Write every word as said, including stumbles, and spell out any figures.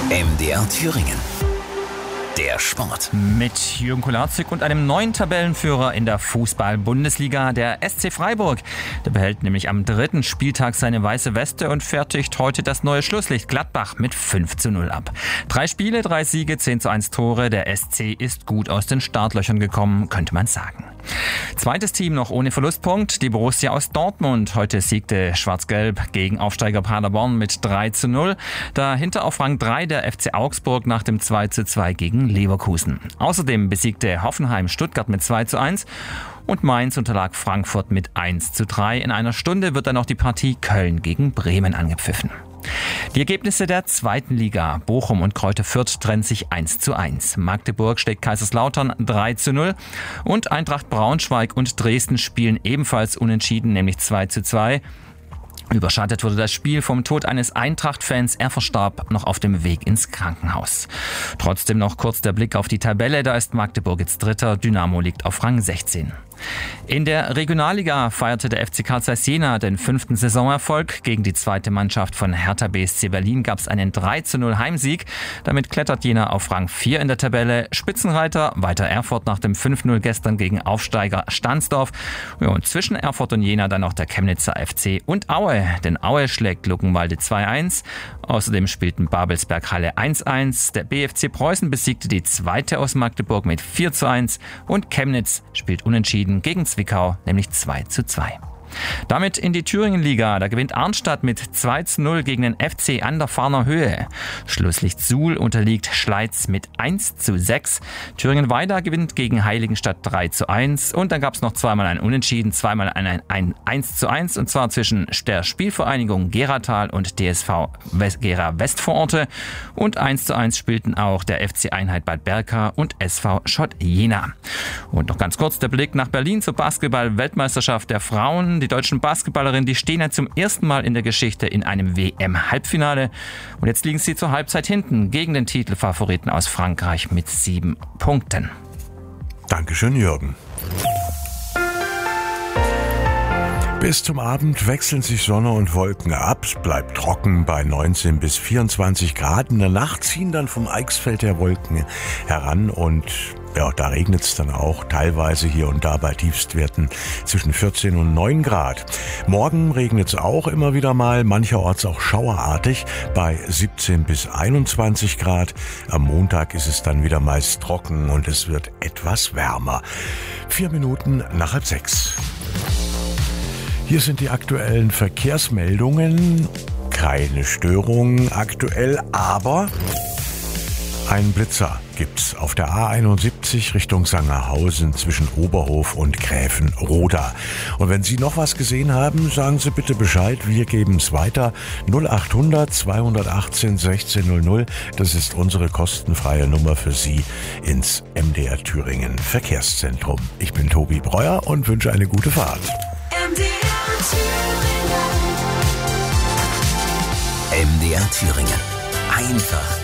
M D R Thüringen. Der Sport. Mit Jürgen Kularzig und einem neuen Tabellenführer in der Fußball-Bundesliga, der S C Freiburg. Der behält nämlich am dritten Spieltag seine weiße Weste und fertigt heute das neue Schlusslicht Gladbach mit fünf zu null ab. Drei Spiele, drei Siege, zehn zu eins Tore. Der S C ist gut aus den Startlöchern gekommen, könnte man sagen. Zweites Team noch ohne Verlustpunkt, die Borussia aus Dortmund. Heute siegte Schwarz-Gelb gegen Aufsteiger Paderborn mit drei zu null. Dahinter auf Rang drei der F C Augsburg nach dem zwei zu zwei gegen Leverkusen. Außerdem besiegte Hoffenheim Stuttgart mit zwei zu eins und Mainz unterlag Frankfurt mit eins zu drei. In einer Stunde wird dann noch die Partie Köln gegen Bremen angepfiffen. Die Ergebnisse der zweiten Liga. Bochum und Greuther Fürth trennen sich eins zu eins. Magdeburg schlägt Kaiserslautern drei zu null. Und Eintracht Braunschweig und Dresden spielen ebenfalls unentschieden, nämlich zwei zu zwei. Überschattet wurde das Spiel vom Tod eines Eintracht-Fans. Er verstarb noch auf dem Weg ins Krankenhaus. Trotzdem noch kurz der Blick auf die Tabelle. Da ist Magdeburg jetzt Dritter. Dynamo liegt auf Rang sechzehn. In der Regionalliga feierte der F C Carl Zeiss Jena den fünften Saisonerfolg. Gegen die zweite Mannschaft von Hertha B S C Berlin gab es einen drei zu null Heimsieg. Damit klettert Jena auf Rang vier in der Tabelle. Spitzenreiter weiter Erfurt nach dem fünf null gestern gegen Aufsteiger Stahnsdorf. Ja, und zwischen Erfurt und Jena dann noch der Chemnitzer F C und Aue. Denn Aue schlägt Luckenwalde zwei eins. Außerdem spielten Babelsberg Halle eins eins. Der B F C Preußen besiegte die zweite aus Magdeburg mit vier zu eins. Und Chemnitz spielt unentschieden gegen Zwickau, nämlich zwei zu zwei. Damit in die Thüringen-Liga. Da gewinnt Arnstadt mit zwei zu null gegen den F C an der Farner Höhe. Schlusslicht Suhl unterliegt Schleiz mit eins zu sechs. Thüringen-Weida gewinnt gegen Heiligenstadt drei zu eins. Und dann gab es noch zweimal ein Unentschieden, zweimal ein, ein eins zu eins. Und zwar zwischen der Spielvereinigung Geratal und D S V West, Gera Westvororte. Und eins zu eins spielten auch der F C Einheit Bad Berka und S V Schott Jena. Und noch ganz kurz der Blick nach Berlin zur Basketball-Weltmeisterschaft der Frauen. Die deutschen Basketballerinnen, die stehen ja zum ersten Mal in der Geschichte in einem W M-Halbfinale. Und jetzt liegen sie zur Halbzeit hinten gegen den Titelfavoriten aus Frankreich mit sieben Punkten. Dankeschön, Jürgen. Bis zum Abend wechseln sich Sonne und Wolken ab. Es bleibt trocken bei neunzehn bis vierundzwanzig Grad. In der Nacht ziehen dann vom Eichsfeld der Wolken heran und ja, da regnet es dann auch teilweise hier und da bei Tiefstwerten zwischen vierzehn und neun Grad. Morgen regnet es auch immer wieder mal, mancherorts auch schauerartig bei siebzehn bis einundzwanzig Grad. Am Montag ist es dann wieder meist trocken und es wird etwas wärmer. Vier Minuten nach halb sechs. Hier sind die aktuellen Verkehrsmeldungen. Keine Störungen aktuell, aber ein Blitzer gibt's auf der A einundsiebzig Richtung Sangerhausen zwischen Oberhof und Gräfenroda. Und wenn Sie noch was gesehen haben, sagen Sie bitte Bescheid. Wir geben es weiter. null achthundert zweihundertachtzehn sechzehn null null. Das ist unsere kostenfreie Nummer für Sie ins M D R Thüringen Verkehrszentrum. Ich bin Tobi Breuer und wünsche eine gute Fahrt. M D R Thüringen. M D R Thüringen. Einfach